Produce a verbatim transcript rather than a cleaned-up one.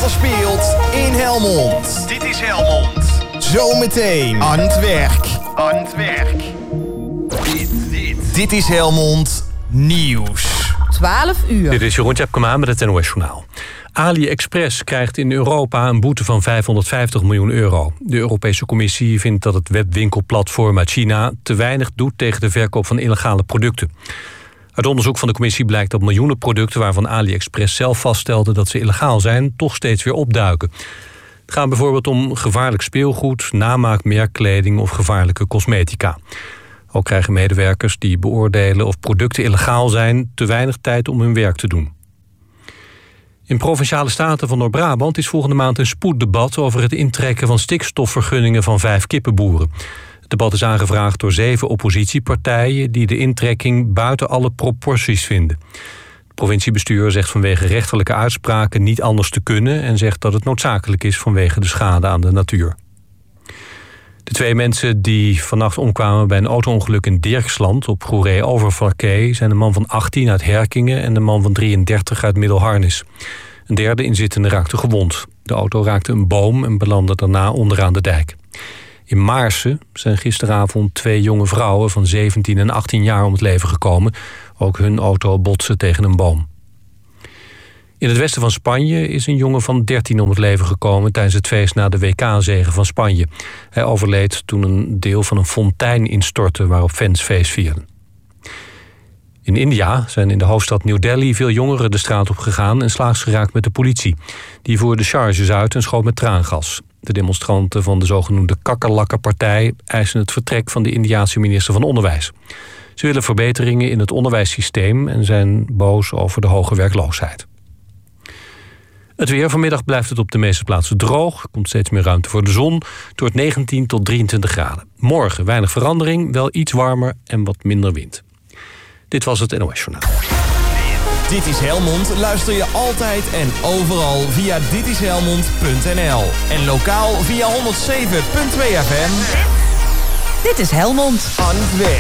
wat er speelt in Helmond. Dit is Helmond. Zometeen aan het werk. Aan het werk. Dit, dit. Dit is Helmond Nieuws. twaalf uur. Dit is Jeroen Tjepkema met het N O S-journaal. AliExpress krijgt in Europa een boete van vijfhonderdvijftig miljoen euro. De Europese Commissie vindt dat het webwinkelplatform uit China te weinig doet tegen de verkoop van illegale producten. Uit onderzoek van de Commissie blijkt dat miljoenen producten waarvan AliExpress zelf vaststelde dat ze illegaal zijn, toch steeds weer opduiken. Het gaat bijvoorbeeld om gevaarlijk speelgoed, namaakmerkkleding of gevaarlijke cosmetica. Ook krijgen medewerkers die beoordelen of producten illegaal zijn te weinig tijd om hun werk te doen. In Provinciale Staten van Noord-Brabant is volgende maand een spoeddebat over het intrekken van stikstofvergunningen van vijf kippenboeren. Het debat is aangevraagd door zeven oppositiepartijen die de intrekking buiten alle proporties vinden. Het provinciebestuur zegt vanwege rechterlijke uitspraken niet anders te kunnen en zegt dat het noodzakelijk is vanwege de schade aan de natuur. De twee mensen die vannacht omkwamen bij een auto-ongeluk in Dirksland op Goeree-Overflakkee zijn een man van achttien uit Herkingen en een man van drieëndertig uit Middelharnis. Een derde inzittende raakte gewond. De auto raakte een boom en belandde daarna onderaan de dijk. In Maarsen zijn gisteravond twee jonge vrouwen van zeventien en achttien jaar om het leven gekomen. Ook hun auto botste tegen een boom. In het westen van Spanje is een jongen van dertien om het leven gekomen tijdens het feest na de W K-zege van Spanje. Hij overleed toen een deel van een fontein instortte waarop fans feest vierden. In India zijn in de hoofdstad New Delhi veel jongeren de straat op gegaan en slaags geraakt met de politie. Die voerde charges uit en schoot met traangas. De demonstranten van de zogenoemde kakkerlakkenpartij eisen het vertrek van de Indiase minister van Onderwijs. Ze willen verbeteringen in het onderwijssysteem en zijn boos over de hoge werkloosheid. Het weer. Vanmiddag blijft het op de meeste plaatsen droog. Er komt steeds meer ruimte voor de zon. Het wordt negentien tot drieëntwintig graden. Morgen weinig verandering, wel iets warmer en wat minder wind. Dit was het N O S-journaal. Dit is Helmond. Luister je altijd en overal via ditishelmond punt n l. En lokaal via honderdzeven punt twee F M. Dit is Helmond. Aan het werk.